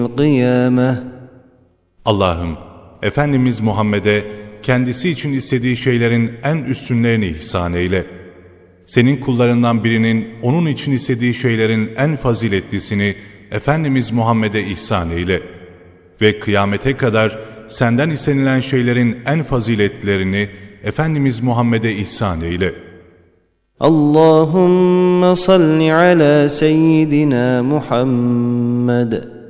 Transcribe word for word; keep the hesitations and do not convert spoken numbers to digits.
القيامة. Allah'ım, Efendimiz Muhammed'e kendisi için istediği şeylerin en üstünlerini ihsan eyle. Senin kullarından birinin onun için istediği şeylerin en faziletlisini Efendimiz Muhammed'e ihsan eyle. Ve kıyamete kadar senden istenilen şeylerin en faziletlerini Efendimiz Muhammed'e ihsan eyle. Allahümme salli ala seyyidina Muhammed.